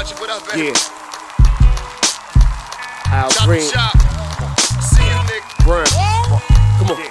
Bunch, what up, baby? Yeah. Al Shop Green. shop. See you, nigga. Run. Come on.